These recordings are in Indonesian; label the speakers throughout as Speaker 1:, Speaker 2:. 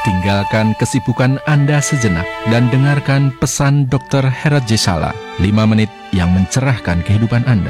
Speaker 1: Tinggalkan kesibukan Anda sejenak dan dengarkan pesan Dr. Herod J. Salah, 5 menit yang mencerahkan kehidupan Anda.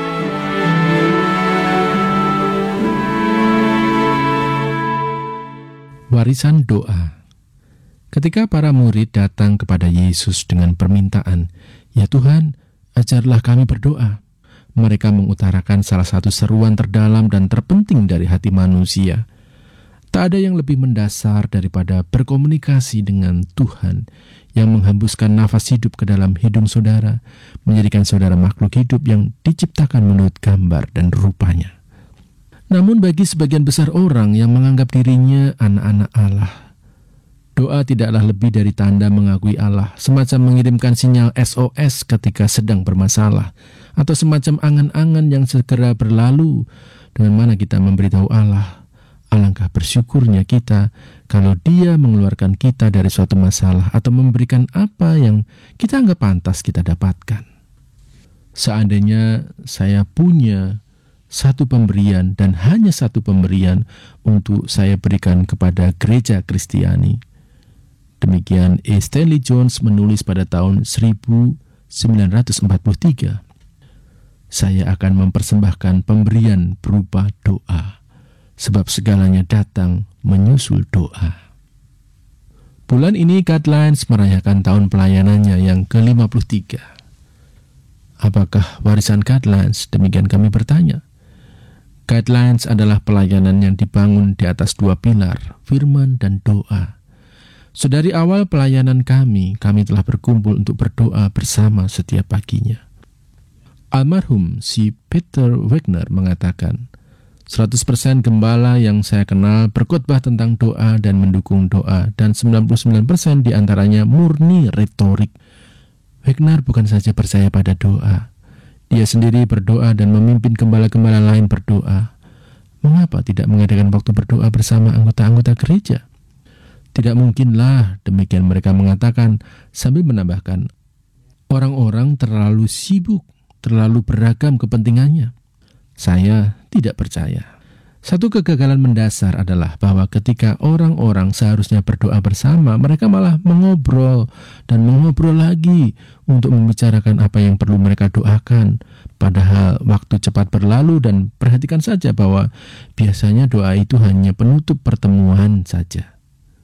Speaker 1: Warisan doa. Ketika para murid datang kepada Yesus dengan permintaan, "Ya Tuhan, ajarlah kami berdoa," mereka mengutarakan salah satu seruan terdalam dan terpenting dari hati manusia. Tak ada yang lebih mendasar daripada berkomunikasi dengan Tuhan yang menghembuskan nafas hidup ke dalam hidung saudara, menjadikan saudara makhluk hidup yang diciptakan menurut gambar dan rupanya. Namun bagi sebagian besar orang yang menganggap dirinya anak-anak Allah, doa tidaklah lebih dari tanda mengakui Allah, semacam mengirimkan sinyal SOS ketika sedang bermasalah, atau semacam angan-angan yang segera berlalu, dengan mana kita memberitahu Allah, alangkah bersyukurnya kita kalau Dia mengeluarkan kita dari suatu masalah atau memberikan apa yang kita anggap pantas kita dapatkan. Seandainya saya punya satu pemberian dan hanya satu pemberian untuk saya berikan kepada gereja Kristiani. Demikian E. Stanley Jones menulis pada tahun 1943. Saya akan mempersembahkan pemberian berupa doa, sebab segalanya datang menyusul doa. Bulan ini Guidelines merayakan tahun pelayanannya yang ke-53. Apakah warisan Guidelines? Demikian kami bertanya. Guidelines adalah pelayanan yang dibangun di atas dua pilar, firman dan doa. Sedari awal pelayanan kami telah berkumpul untuk berdoa bersama setiap paginya. Almarhum si Peter Wagner mengatakan, 100% gembala yang saya kenal berkhotbah tentang doa dan mendukung doa, dan 99% diantaranya murni retorik. Wagner bukan saja percaya pada doa, dia sendiri berdoa dan memimpin gembala-gembala lain berdoa. Mengapa tidak mengadakan waktu berdoa bersama anggota-anggota gereja? Tidak mungkinlah, demikian mereka mengatakan, sambil menambahkan, orang-orang terlalu sibuk, terlalu beragam kepentingannya. Saya tidak percaya. Satu kegagalan mendasar adalah bahwa ketika orang-orang seharusnya berdoa bersama, mereka malah mengobrol dan mengobrol lagi untuk membicarakan apa yang perlu mereka doakan. Padahal waktu cepat berlalu dan perhatikan saja bahwa biasanya doa itu hanya penutup pertemuan saja.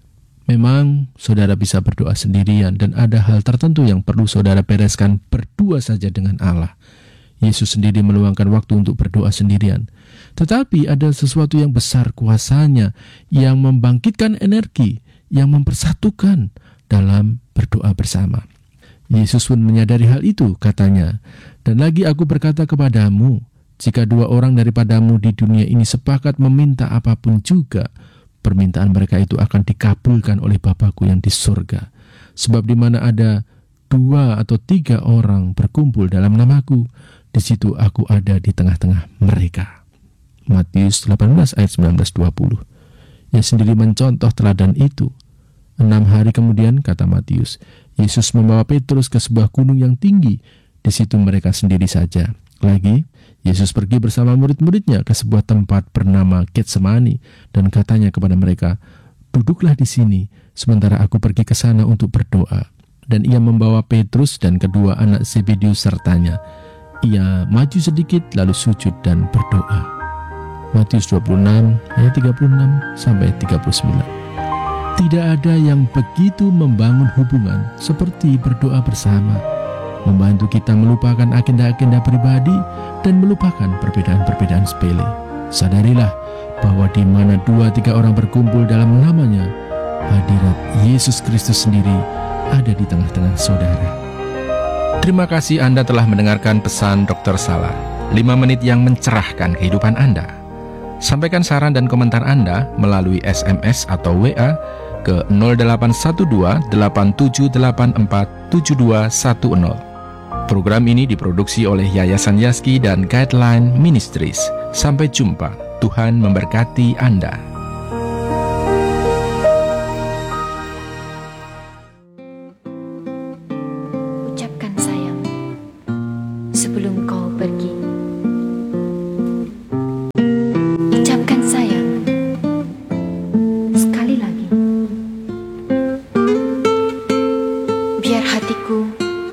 Speaker 1: Memang saudara bisa berdoa sendirian dan ada hal tertentu yang perlu saudara bereskan berdua saja dengan Allah. Yesus sendiri meluangkan waktu untuk berdoa sendirian. Tetapi ada sesuatu yang besar kuasanya, yang membangkitkan energi, yang mempersatukan dalam berdoa bersama. Yesus pun menyadari hal itu, katanya, "Dan lagi aku berkata kepadamu, jika 2 orang daripadamu di dunia ini sepakat meminta apapun juga, permintaan mereka itu akan dikabulkan oleh Bapa-Ku yang di surga. Sebab di mana ada 2 atau 3 orang berkumpul dalam nama-Ku, di situ aku ada di tengah-tengah mereka." Matius 18 ayat 19-20. Ia sendiri mencontoh teladan itu. 6 hari kemudian, kata Matius, Yesus membawa Petrus ke sebuah gunung yang tinggi. Di situ mereka sendiri saja. Lagi, Yesus pergi bersama murid-muridnya ke sebuah tempat bernama Getsemani dan katanya kepada mereka, "Duduklah di sini, sementara aku pergi ke sana untuk berdoa." Dan ia membawa Petrus dan kedua anak Zebedeus sertanya. Ia maju sedikit lalu sujud dan berdoa. Matius 26 ayat 36 sampai 39. Tidak ada yang begitu membangun hubungan seperti berdoa bersama, membantu kita melupakan agenda-agenda pribadi dan melupakan perbedaan-perbedaan sepele. Sadarilah bahwa di mana 2-3 orang berkumpul dalam namanya, hadirat Yesus Kristus sendiri ada di tengah-tengah saudara. Terima kasih Anda telah mendengarkan pesan Dr. Salah, 5 menit yang mencerahkan kehidupan Anda. Sampaikan saran dan komentar Anda melalui SMS atau WA ke 0812-8784-7210. Program ini diproduksi oleh Yayasan Yaski dan Guideline Ministries. Sampai jumpa. Tuhan memberkati Anda.
Speaker 2: Ucapkan sayang sebelum kau pergi. Ucapkan sayang sekali lagi Biar hatiku